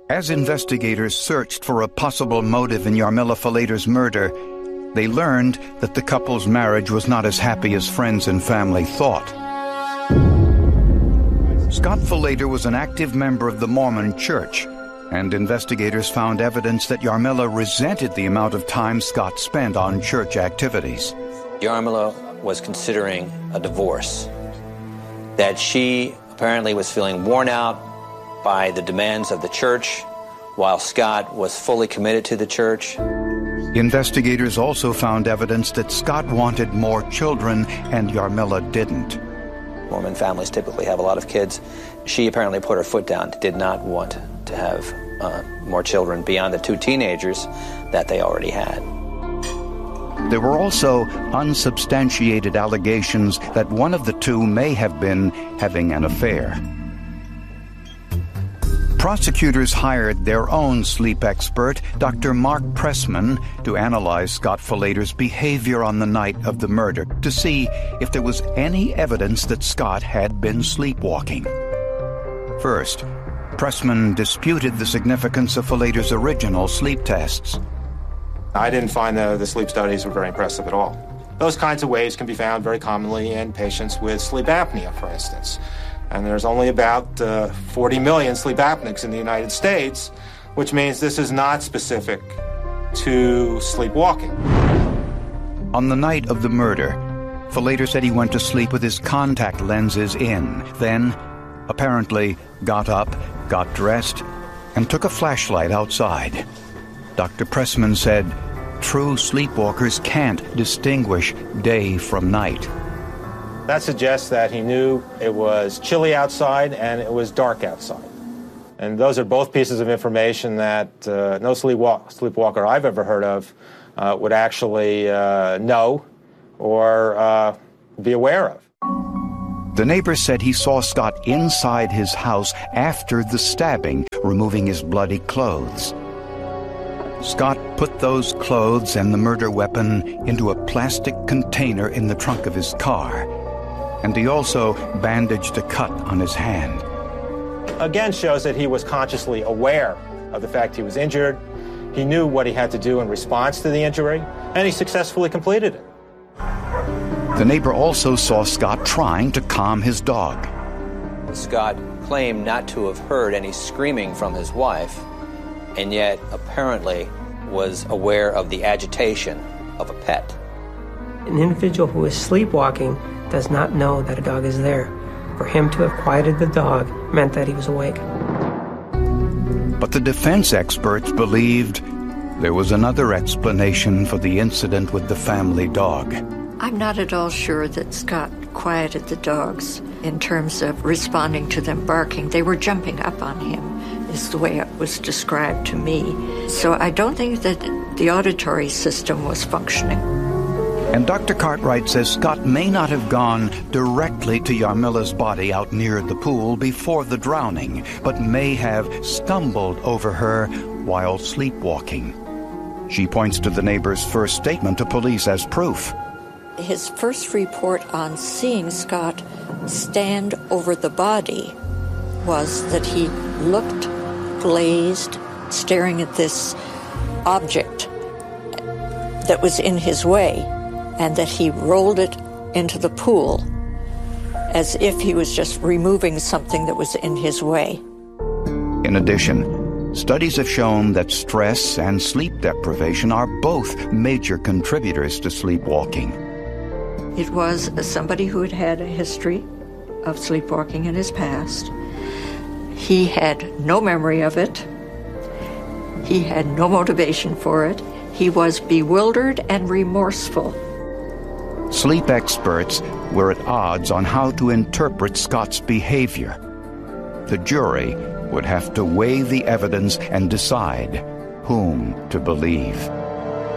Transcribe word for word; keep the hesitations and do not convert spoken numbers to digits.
As investigators searched for a possible motive in Yarmila Falater's murder, they learned that the couple's marriage was not as happy as friends and family thought. Scott Falater was an active member of the Mormon Church, and investigators found evidence that Yarmila resented the amount of time Scott spent on church activities. Yarmila was considering a divorce, that she apparently was feeling worn out by the demands of the church, while Scott was fully committed to the church. Investigators also found evidence that Scott wanted more children and Yarmila didn't. Mormon families typically have a lot of kids. She apparently put her foot down, did not want to have uh, more children beyond the two teenagers that they already had. There were also unsubstantiated allegations that one of the two may have been having an affair. Prosecutors hired their own sleep expert, Doctor Mark Pressman, to analyze Scott Falater's behavior on the night of the murder to see if there was any evidence that Scott had been sleepwalking. First, Pressman disputed the significance of Falater's original sleep tests. I didn't find the, the sleep studies were very impressive at all. Those kinds of waves can be found very commonly in patients with sleep apnea, for instance. And there's only about uh, forty million sleep apneics in the United States, which means this is not specific to sleepwalking. On the night of the murder, Falater said he went to sleep with his contact lenses in, then, apparently, got up, got dressed, and took a flashlight outside. Doctor Pressman said, true sleepwalkers can't distinguish day from night. That suggests that he knew it was chilly outside and it was dark outside. And those are both pieces of information that uh, no sleepwalk- sleepwalker I've ever heard of uh, would actually uh, know or uh, be aware of. The neighbor said he saw Scott inside his house after the stabbing, removing his bloody clothes. Scott put those clothes and the murder weapon into a plastic container in the trunk of his car, and he also bandaged a cut on his hand. Again, shows that he was consciously aware of the fact he was injured. He knew what he had to do in response to the injury, and he successfully completed it. The neighbor also saw Scott trying to calm his dog. Scott claimed not to have heard any screaming from his wife, and yet apparently was aware of the agitation of a pet. An individual who is sleepwalking does not know that a dog is there. For him to have quieted the dog meant that he was awake. But the defense experts believed there was another explanation for the incident with the family dog. I'm not at all sure that Scott quieted the dogs in terms of responding to them barking. They were jumping up on him, is the way it was described to me. So I don't think that the auditory system was functioning. And Doctor Cartwright says Scott may not have gone directly to Yarmila's body out near the pool before the drowning, but may have stumbled over her while sleepwalking. She points to the neighbor's first statement to police as proof. His first report on seeing Scott stand over the body was that he looked glazed, staring at this object that was in his way, and that he rolled it into the pool as if he was just removing something that was in his way. In addition, studies have shown that stress and sleep deprivation are both major contributors to sleepwalking. It was somebody who had had a history of sleepwalking in his past. He had no memory of it. He had no motivation for it. He was bewildered and remorseful. Sleep experts were at odds on how to interpret Scott's behavior. The jury would have to weigh the evidence and decide whom to believe.